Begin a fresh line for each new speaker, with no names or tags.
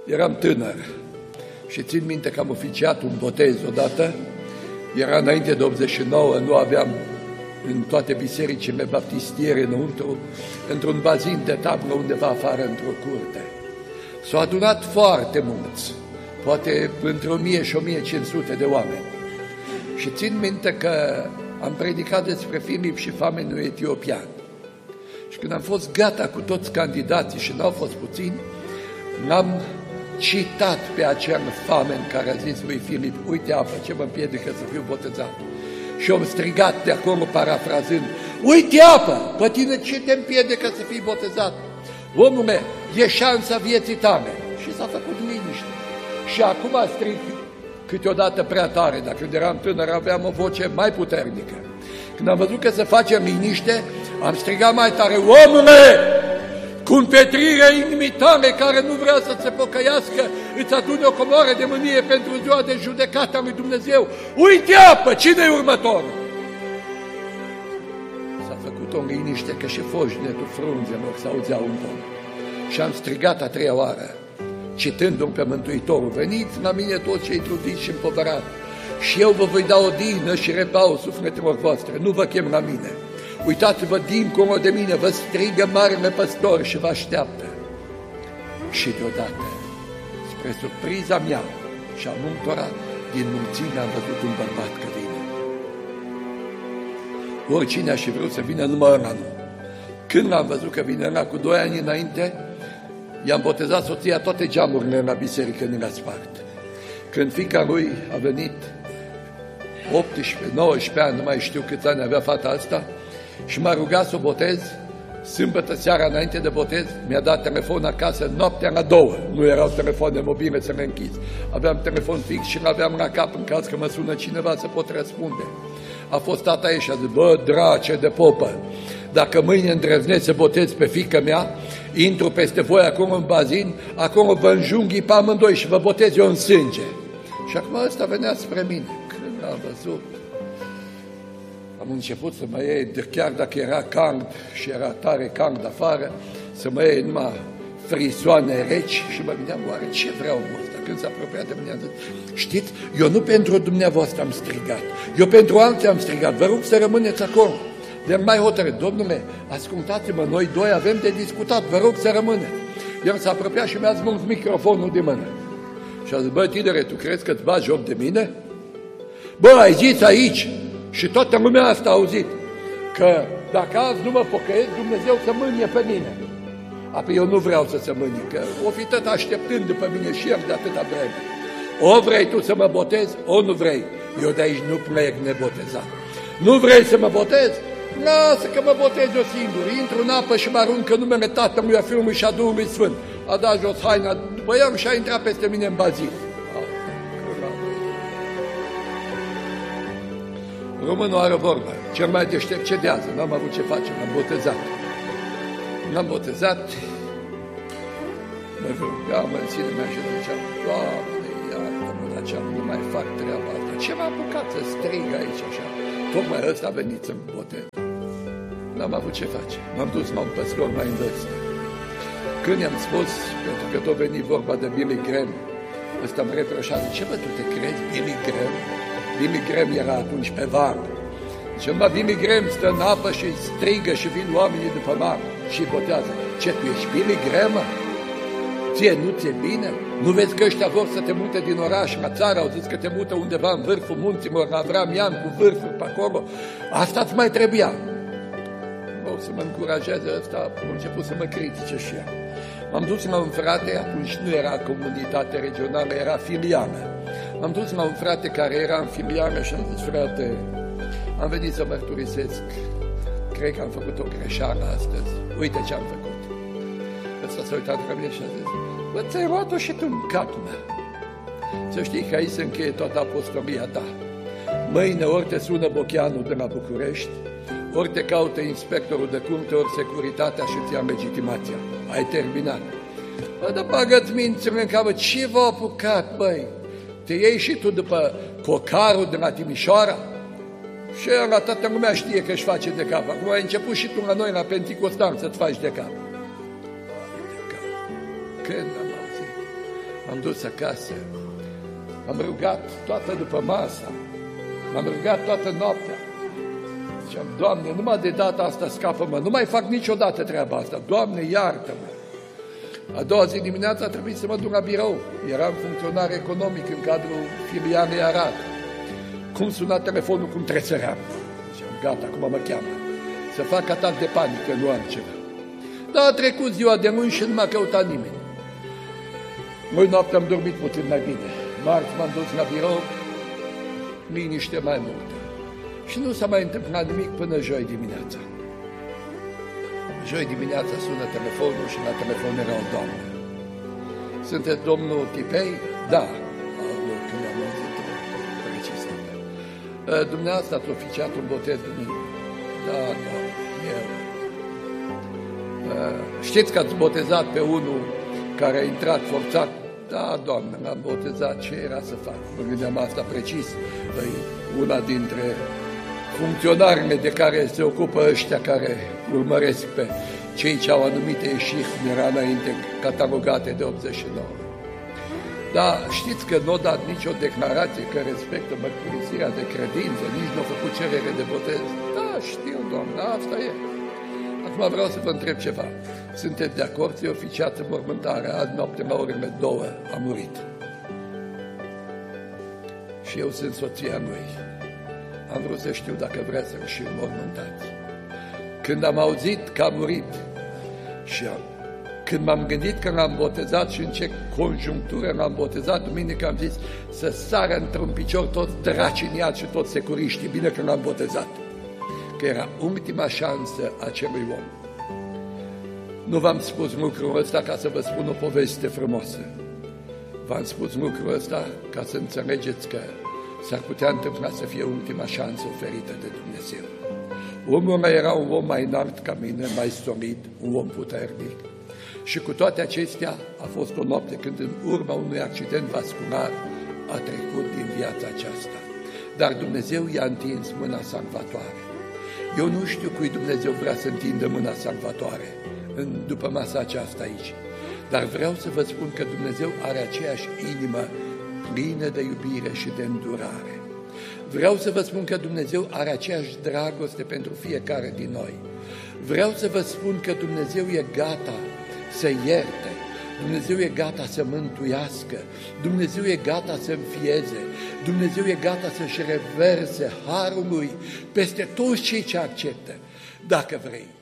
eram tânăr și țin minte că am oficiat un botez odată. Era înainte de 89, nu aveam în toate bisericile baptistiere înăuntru, într-un bazin de tablă undeva afară, într-o curte. S-au adunat foarte mulți, poate între 1000 și 1500 de oameni. Și țin minte că am predicat despre Filip și famenul etiopian. Și când am fost gata cu toți candidații și n-au fost puțini, l-am citat pe acel famen care a zis lui Filip: uite apă, ce mă împiedică să fiu botezat? Și am strigat de acolo, parafrazând: uite apă, pe tine ce te împiedică să fii botezat? Omule, e șansa vieții tale. Și s-a făcut liniște. Și acum strig câteodată prea tare, dar când eram tânăr aveam o voce mai puternică. Când am văzut că se face liniște, am strigat mai tare: omule, cu împetrirea inimii tale care nu vrea să se pocăiască, îți adune o comoară de mânie pentru ziua de judecată a lui Dumnezeu. Uite apă, cine-i următorul? S-a făcut o liniște că și foșnetul frunzelor s-auzeau un ton. Și am strigat a treia oară, citându-mi pe Mântuitorul: veniți la mine toți cei trudiți și împovărați, și eu vă voi da odihnă și repaus sufletelor voastre, nu vă chem la mine. Uitați-vă dincolo de mine, vă strigă marele păstor și vă așteaptă. Și deodată, spre surpriza mea și a multora, din mulțime am văzut un bărbat că vine. Oricine aș fi vrut să vină, numai ăla nu. Când l-am văzut că vine ăla, cu 2 ani înainte, i-am botezat soția, toate geamurile la biserică ni le-a spart. Când fiica lui a venit, 18-19 ani, nu mai știu câți ani avea fata asta, și m-a rugat să o botez, sâmbătă seara înainte de botez, mi-a dat telefon acasă noaptea la 2. Nu erau telefoane mobile să le închizi. Aveam telefon fix și l-aveam la cap în caz că mă sună cineva să pot răspunde. A fost tata ei și a zis: bă, drace de popă, dacă mâine îndrăznesc să botez pe fiica mea, intru peste voi acolo în bazin, acolo vă înjunghi pe amândoi și vă botez eu în sânge. Și acum ăsta venea spre mine. Când am văzut, am început să mă iei, chiar dacă era cald și era tare cald afară, să mă iei numai frisoane reci și mă gândeam: oare ce vreau ăsta? Când s-a apropiat de mine, am zis: știți, eu nu pentru dumneavoastră am strigat, eu pentru alții am strigat, vă rog să rămâneți acolo. Le-am mai hotărât: domnule, ascultați-mă, noi doi avem de discutat, vă rog să rămâneți. El s-a apropiat și mi-a smuls microfonul de mână. Și a zis: bă, tinere, tu crezi că îți bagi joc de mine? Bă, ai zis aici, și toată lumea asta a auzit, că dacă azi nu mă pocăiesc, Dumnezeu să mânie pe mine. Apoi eu nu vreau să se mânie, că o fi tot așteptând după mine și el de atâta vreme. O vrei tu să mă botezi, o nu vrei. Eu de aici nu plec nebotezat. Nu vrei să mă botezi? Lasă că mă botez eu singur. Intru în apă și mă arunc în numele Tatălui, a Fiului și a Duhului Sfânt. A dat jos haina după el și a intrat peste mine în bazin. Românul are vorbă: cel mai deștept cedează. N-am avut ce face, l-am botezat. L-am botezat, mă rugam în sine mea și ziceam: Doamne, iartă-mă, dar ce-am, nu mai fac treaba asta. Ce m-a apucat să strig aici așa? Tocmai ăsta a venit să-mi botez. N-am avut ce face. M-am dus la un păstor mai în vârstă. Când i-am spus, pentru că tot veni vorba de Billy Graham, ăsta îmi reproșa: ce bă, tu te crezi Billy Graham? Billy Graham era atunci pe val. Și mă, Billy Graham stă în apă și strigă și vin oamenii după mare și botează. Ce, tu ești Billy Graham? Ție nu ți-e bine? Nu vezi că ăștia vor să te mute din oraș la țară? Au zis că te mută undeva în vârful munților, la Avramian, cu vârful pe acolo. Asta-ți mai trebuia. O să mă încurajeze ăsta, a început să mă critice și ea. M-am dus la un frate, atunci nu era comunitate regională, era filială. M-am dus la un frate care era în filială și am zis: frate, am venit să mărturisesc, cred că am făcut o greșeală astăzi, uite ce am făcut. Ăsta s-a uitat la mine și a zis: bă, ți-ai luat-o și tu în cap, mă. Să știi că aici se încheie toată apostolia ta. Mâine ori te sună Bocheanul de la București, ori te caută inspectorul de curte, ori securitatea și ți-a legitimația. Ai terminat. Bă, dar bagă-ți mințile în capă, ce v-a apucat, băi? Te iei și tu după cocarul de la Timișoara? Și la toată lumea știe că își face de cap. Acum ai început și tu la noi, la Penticostal, să-ți faci de cap. Când am auzit? M-am dus acasă, m-am rugat toată după masa, m-am rugat toată noaptea. Ziceam, Doamne, numai de data asta scapă-mă, nu mai fac niciodată treaba asta, Doamne, iartă-mă. A doua zi dimineața a trebuit să mă duc la birou, eram funcționar economic în cadrul filialei Arad. Cum suna telefonul, cum tresăream. Ziceam, gata, acum mă cheamă, să fac atac de panică, nu am ceva. Dar a trecut ziua de luni și nu m-a căutat nimeni. Noi noaptea am dormit puțin mai bine. Marți m-am dus la birou, liniște mai multă. Și nu s-a mai întâmplat nimic până joi dimineața. Joi dimineața sună telefonul și la telefon era o doamnă. Sunteți domnul Tipei? Da. Când am auzit-o, precis. Dumneavoastră ați oficiat un botez de mine? Da, eu. Știți că ați botezat pe unul care a intrat forțat? Da, Doamne, m-am botezat, ce era să fac? Mă gândeam asta precis. Una dintre funcționarele de care se ocupă ăștia care urmăresc pe cei ce au anumite ieșiri, cum era înainte, catalogate de 89. Dar știți că nu a dat nicio declarație că respectă mărturisirea de credință, nici nu a făcut cerere de botez? Da, știu, Doamne, asta e. Acum vreau să vă întreb ceva. Sunteți de acord să-i oficiați mormântarea? Azi noapte la orele 2 a murit. Și eu sunt soția lui. Am vrut să știu dacă vrea să-l și înmormântați. Când am auzit că a murit și când m-am gândit că l-am botezat și în ce conjunctură l-am botezat, duminică am zis să sară într-un picior toți dracii în iad și toți securiștii, bine că l-am botezat. Că era ultima șansă a acelui om. Nu v-am spus lucrul ăsta ca să vă spun o poveste frumoasă. V-am spus lucrul ăsta ca să înțelegeți că s-ar putea întâmpla să fie ultima șansă oferită de Dumnezeu. Omul ăla era un om mai înalt ca mine, mai solid, un om puternic. Și cu toate acestea a fost o noapte când în urma unui accident vascular a trecut din viața aceasta. Dar Dumnezeu i-a întins mâna salvatoare. Eu nu știu cui Dumnezeu vrea să întindă mâna salvatoare după masa aceasta aici. Dar vreau să vă spun că Dumnezeu are aceeași inimă plină de iubire și de îndurare. Vreau să vă spun că Dumnezeu are aceeași dragoste pentru fiecare din noi. Vreau să vă spun că Dumnezeu e gata să ierte, Dumnezeu e gata să mântuiască, Dumnezeu e gata să înfieze, Dumnezeu e gata să-și reverse harul Lui peste toți cei ce acceptă, dacă vrei.